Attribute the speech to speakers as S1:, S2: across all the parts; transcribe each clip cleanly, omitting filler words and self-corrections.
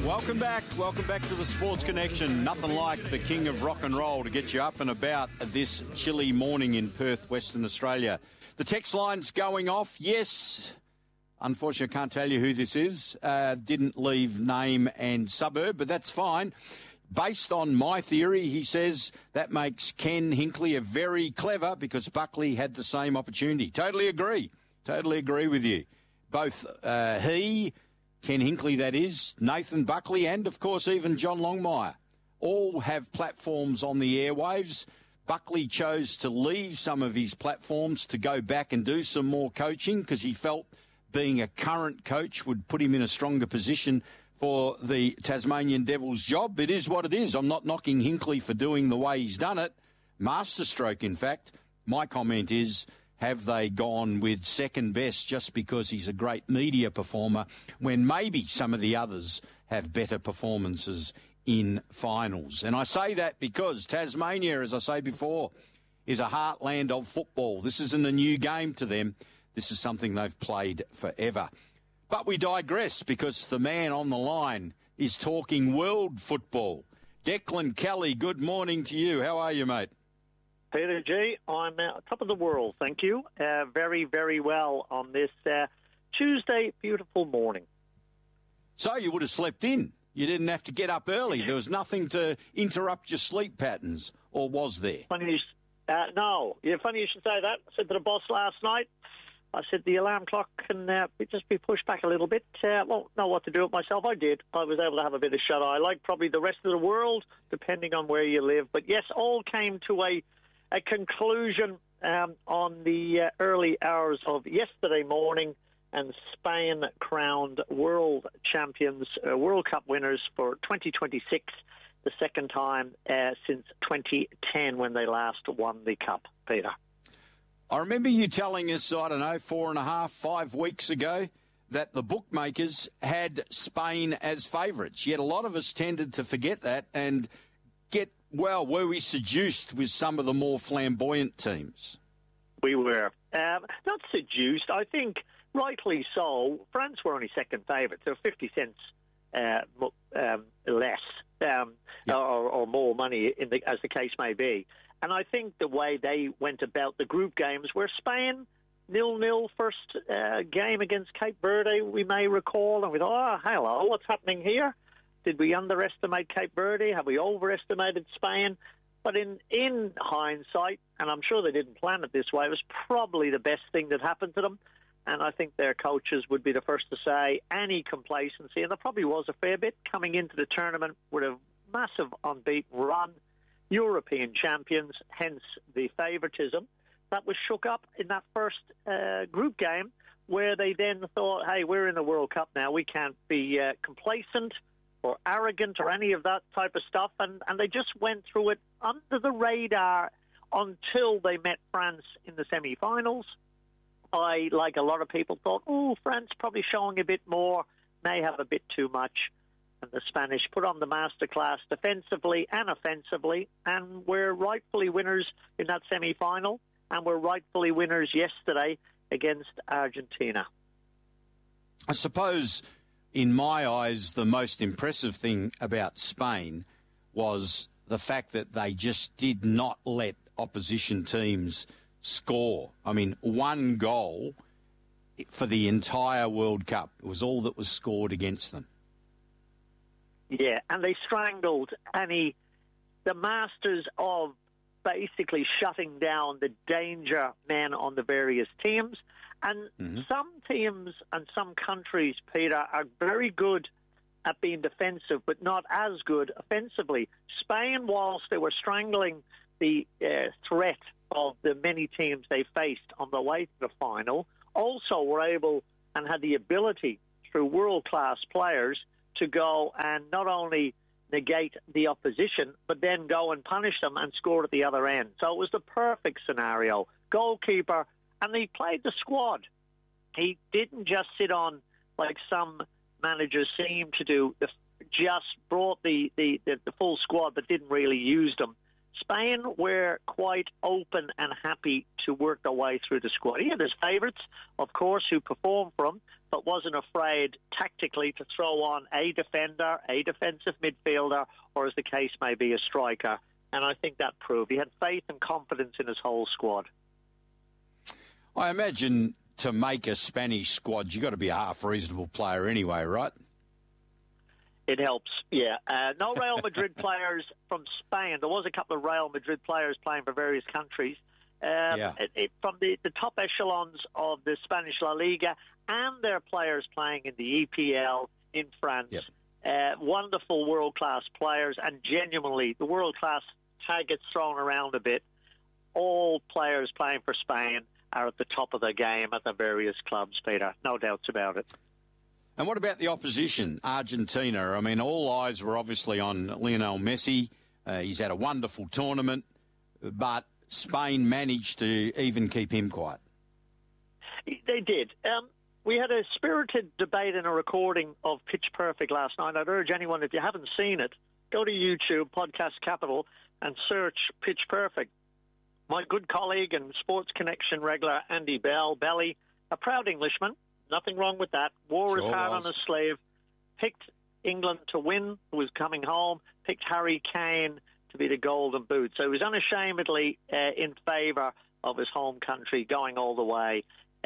S1: Welcome back to the Sports Connection. Nothing like the king of rock and roll to get you up and about this chilly morning in Perth, Western Australia. The text line's going off. Yes, unfortunately I can't tell you who this is. Didn't leave name and suburb, but that's fine. Based on my theory, he says that makes Ken Hinkley a very clever because Buckley had the same opportunity. Totally agree with you. Both Ken Hinkley, that is, Nathan Buckley, and, of course, even John Longmire, all have platforms on the airwaves. Buckley chose to leave some of his platforms to go back and do some more coaching because he felt being a current coach would put him in a stronger position for the Tasmanian Devils job. It is what it is. I'm not knocking Hinkley for doing the way he's done it. Masterstroke, in fact. My comment is, have they gone with second best just because he's a great media performer when maybe some of the others have better performances in finals? And I say that because Tasmania, as I say before, is a heartland of football. This isn't a new game to them. This is something they've played forever. But we digress because the man on the line is talking world football. Declan Kelly, good morning to you. How are you, mate?
S2: Peter G, I'm top of the world, thank you. Very, very well on this Tuesday beautiful morning.
S1: So you would have slept in. You didn't have to get up early. There was nothing to interrupt your sleep patterns, or was there?
S2: No. Yeah, funny you should say that. I said to the boss last night, I said the alarm clock can just be pushed back a little bit. Won't know what to do with myself. I did. I was able to have a bit of shut-eye, like probably the rest of the world, depending on where you live. But yes, all came to a conclusion on the early hours of yesterday morning, and Spain crowned world champions, World Cup winners for 2026, the second time since 2010 when they last won the Cup, Peter.
S1: I remember you telling us, 5 weeks ago, that the bookmakers had Spain as favourites. Yet a lot of us tended to forget that and were we seduced with some of the more flamboyant teams?
S2: We were. Not seduced. I think rightly so. France were only second favourites. They were 50 cents less or more money, as the case may be. And I think the way they went about the group games, where Spain 0-0 first game against Cape Verde, we may recall, and we thought, hello, what's happening here? Did we underestimate Cape Verde? Have we overestimated Spain? But in hindsight, and I'm sure they didn't plan it this way, it was probably the best thing that happened to them. And I think their coaches would be the first to say any complacency, and there probably was a fair bit coming into the tournament with a massive unbeaten run, European champions, hence the favouritism. That was shook up in that first group game where they then thought, hey, we're in the World Cup now, we can't be complacent or arrogant or any of that type of stuff, and they just went through it under the radar until they met France in the semi-finals. I, like a lot of people, thought, France probably showing a bit more, may have a bit too much. And the Spanish put on the masterclass defensively and offensively, and we're rightfully winners in that semi-final, and we're rightfully winners yesterday against Argentina.
S1: I suppose, in my eyes, the most impressive thing about Spain was the fact that they just did not let opposition teams score. I mean, one goal for the entire World Cup. It was all that was scored against them.
S2: Yeah, and they strangled the masters of basically shutting down the danger men on the various teams. And some teams and some countries, Peter, are very good at being defensive, but not as good offensively. Spain, whilst they were strangling the threat of the many teams they faced on the way to the final, also were able and had the ability through world-class players to go and not only negate the opposition, but then go and punish them and score at the other end. So it was the perfect scenario. Goalkeeper, and he played the squad. He didn't just sit on, like some managers seem to do, just brought the full squad but didn't really use them. Spain were quite open and happy to work their way through the squad. Yeah, there's favourites, of course, who performed for them, but wasn't afraid tactically to throw on a defender, a defensive midfielder, or as the case may be, a striker. And I think that proved. He had faith and confidence in his whole squad.
S1: I imagine to make a Spanish squad, you've got to be a half-reasonable player anyway, right?
S2: It helps, yeah. No Real Madrid players from Spain. There was a couple of Real Madrid players playing for various countries. From the top echelons of the Spanish La Liga, and their players playing in the EPL in France. Yep. Wonderful world-class players, and genuinely, the world-class tag gets thrown around a bit. All players playing for Spain are at the top of their game at the various clubs, Peter. No doubts about it.
S1: And what about the opposition, Argentina? I mean, all eyes were obviously on Lionel Messi. He's had a wonderful tournament, but Spain managed to even keep him quiet.
S2: They did. We had a spirited debate in a recording of Pitch Perfect last night. I'd urge anyone, if you haven't seen it, go to YouTube, Podcast Capital, and search Pitch Perfect. My good colleague and Sports Connection regular, Andy Belly, a proud Englishman, nothing wrong with that, wore his heart on his sleeve, picked England to win, who was coming home, picked Harry Kane to be the golden boot. So he was unashamedly in favour of his home country, going all the way.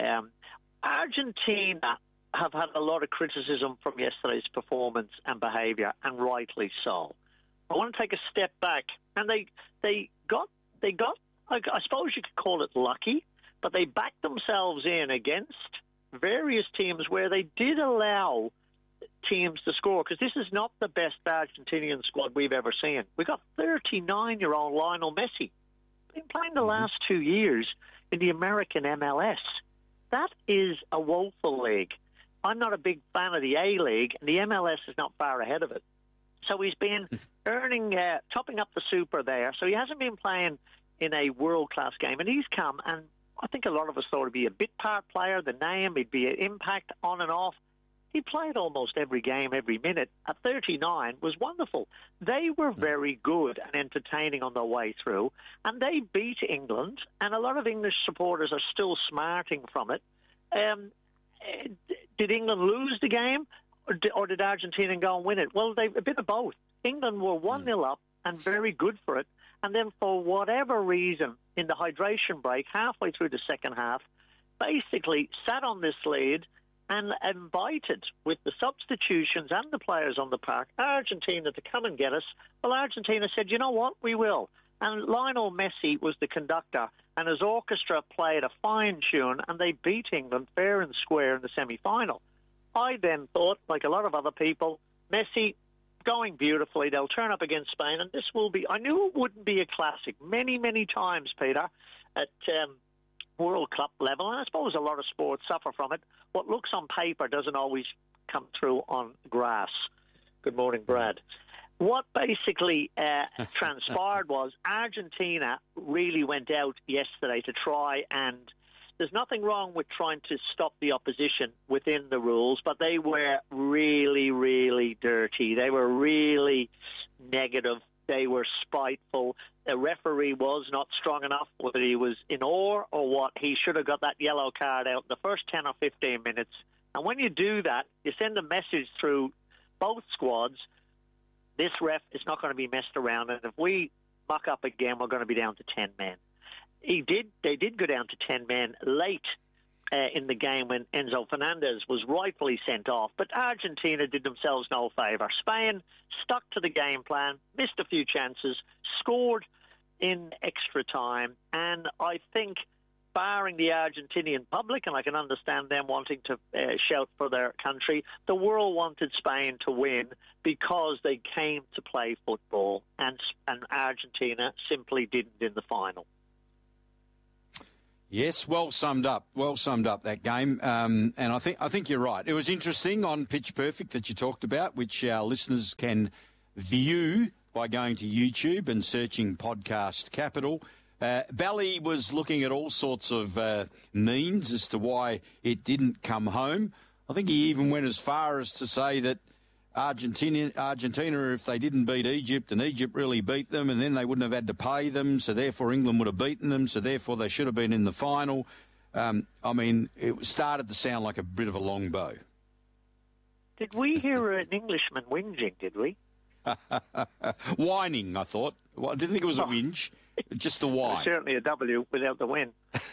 S2: Argentina have had a lot of criticism from yesterday's performance and behaviour, and rightly so. I want to take a step back, and they got. I suppose you could call it lucky, but they backed themselves in against various teams where they did allow teams to score, because this is not the best Argentinian squad we've ever seen. We got 39-year-old Lionel Messi, been playing the last 2 years in the American MLS. That is a woeful league. I'm not a big fan of the A-League, and the MLS is not far ahead of it. So he's been earning, topping up the super there. So he hasn't been playing in a world-class game, and he's come, and I think a lot of us thought he'd be a bit part player, the name, he'd be an impact on and off. He played almost every game, every minute. At 39 was wonderful. They were very good and entertaining on their way through, and they beat England, and a lot of English supporters are still smarting from it. Did England lose the game, or did Argentina go and win it? Well, a bit of both. England were 1-0 up and very good for it. And then for whatever reason, in the hydration break, halfway through the second half, basically sat on this lead and invited, with the substitutions and the players on the park, Argentina to come and get us. Well, Argentina said, you know what, we will. And Lionel Messi was the conductor, and his orchestra played a fine tune, and they beat England fair and square in the semi-final. I then thought, like a lot of other people, Messi going beautifully. They'll turn up against Spain, and this will be... I knew it wouldn't be a classic many, many times, Peter, at World Cup level, and I suppose a lot of sports suffer from it. What looks on paper doesn't always come through on grass. Good morning, Brad. What basically transpired was Argentina really went out yesterday to try, and there's nothing wrong with trying to stop the opposition within the rules, but they were really, really dirty. They were really negative. They were spiteful. The referee was not strong enough, whether he was in awe or what. He should have got that yellow card out in the first 10 or 15 minutes. And when you do that, you send a message through both squads, this ref is not going to be messed around, and if we muck up again, we're going to be down to 10 men. They did go down to 10 men late in the game when Enzo Fernandez was rightfully sent off, but Argentina did themselves no favour. Spain stuck to the game plan, missed a few chances, scored in extra time, and I think, barring the Argentinian public, and I can understand them wanting to shout for their country, the world wanted Spain to win because they came to play football, and Argentina simply didn't in the final.
S1: Yes, well summed up that game, and I think you're right. It was interesting on Pitch Perfect that you talked about, which our listeners can view by going to YouTube and searching Podcast Capital. Bally was looking at all sorts of means as to why it didn't come home. I think he even went as far as to say that Argentina, if they didn't beat Egypt, and Egypt really beat them, and then they wouldn't have had to pay them, so therefore England would have beaten them, so therefore they should have been in the final. It started to sound like a bit of a long bow.
S2: Did we hear an Englishman whinging, did we?
S1: Whining, I thought. Well, I didn't think it was a whinge, just a whine.
S2: Certainly a W without the win.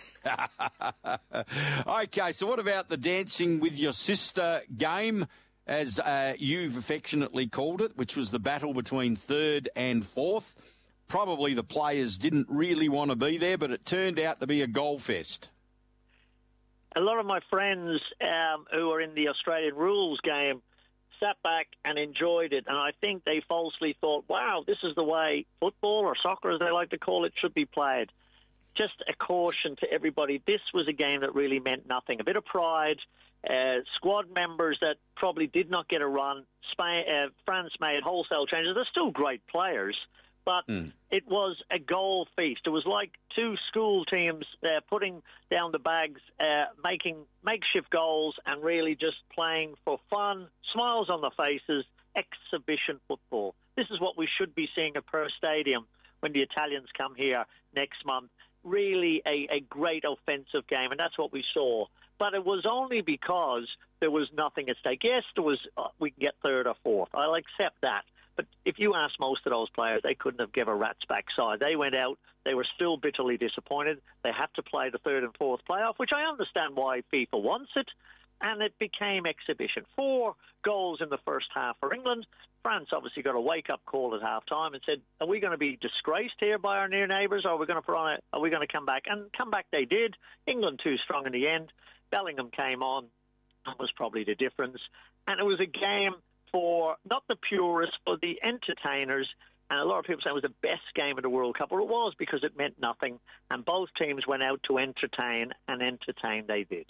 S1: Okay, so what about the dancing with your sister game, as you've affectionately called it, which was the battle between third and fourth? Probably the players didn't really want to be there, but it turned out to be a goal fest.
S2: A lot of my friends who are in the Australian rules game sat back and enjoyed it, and I think they falsely thought, wow, this is the way football, or soccer as they like to call it, should be played. Just a caution to everybody, this was a game that really meant nothing. A bit of pride, squad members that probably did not get a run. France made wholesale changes. They're still great players, but it was a goal feast. It was like two school teams putting down the bags, making makeshift goals and really just playing for fun, smiles on the faces, exhibition football. This is what we should be seeing at Perth Stadium when the Italians come here next month. Really a great offensive game, and that's what we saw. But it was only because there was nothing at stake. Yes, there was. We can get third or fourth. I'll accept that. But if you ask most of those players, they couldn't have given a rat's backside. They went out. They were still bitterly disappointed. They had to play the third and fourth playoff, which I understand why FIFA wants it. And it became exhibition. 4 goals in the first half for England. France obviously got a wake-up call at half-time and said, are we going to be disgraced here by our near neighbours, or are we going to come back? And come back they did. England too strong in the end. Bellingham came on. That was probably the difference. And it was a game for not the purists, but the entertainers. And a lot of people say it was the best game of the World Cup. Well, it was, because it meant nothing. And both teams went out to entertain, and entertain they did.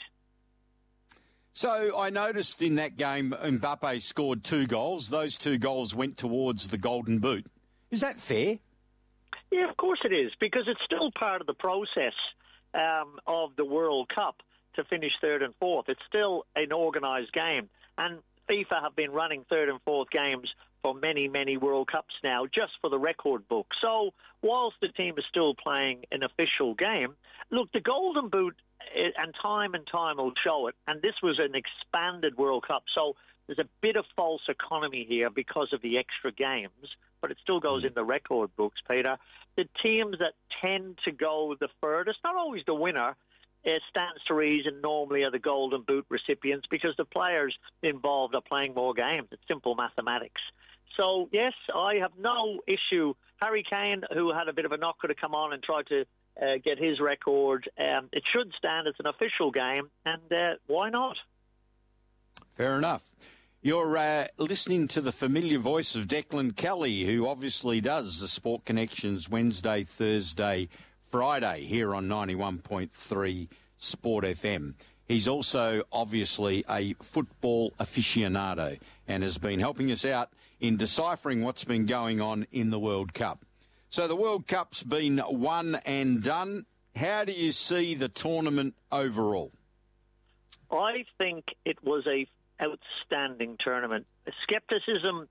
S1: So I noticed in that game, Mbappe scored 2 goals. Those 2 goals went towards the Golden Boot. Is that fair?
S2: Yeah, of course it is, because it's still part of the process of the World Cup to finish third and fourth. It's still an organised game. And FIFA have been running third and fourth games for many, many World Cups now, just for the record book. So whilst the team is still playing an official game, look, the Golden Boot, and time will show it, and this was an expanded World Cup, so there's a bit of false economy here because of the extra games, but it still goes in the record books, Peter. The teams that tend to go the furthest, not always the winner, stands to reason normally are the Golden Boot recipients, because the players involved are playing more games. It's simple mathematics. So, yes, I have no issue. Harry Kane, who had a bit of a knocker to come on and try to get his record, it should stand as an official game, and why not?
S1: Fair enough. You're listening to the familiar voice of Declan Kelly, who obviously does the Sport Connections Wednesday, Thursday, Friday here on 91.3 Sport FM. He's also obviously a football aficionado and has been helping us out in deciphering what's been going on in the World Cup. So the World Cup's been one and done. How do you see the tournament overall?
S2: I think it was a outstanding tournament. Skepticism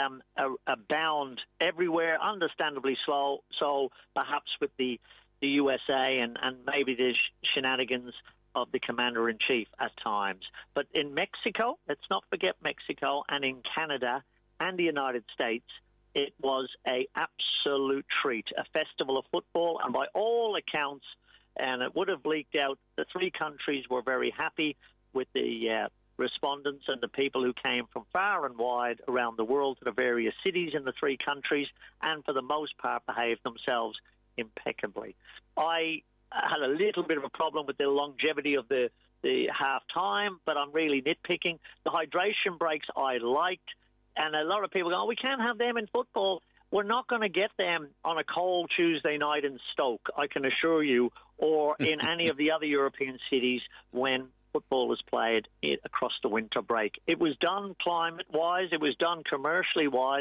S2: abound everywhere, understandably slow, so perhaps with the USA and maybe the shenanigans of the commander-in-chief at times. But in Mexico, let's not forget Mexico, and in Canada and the United States, it was an absolute treat, a festival of football, and by all accounts, and it would have leaked out, the 3 countries were very happy with the respondents and the people who came from far and wide around the world to the various cities in the 3 countries, and for the most part behaved themselves impeccably. I had a little bit of a problem with the longevity of the half-time, but I'm really nitpicking. The hydration breaks I liked, and a lot of people go, oh, we can't have them in football. We're not going to get them on a cold Tuesday night in Stoke, I can assure you, or in any of the other European cities when football is played across the winter break. It was done climate-wise. It was done commercially-wise.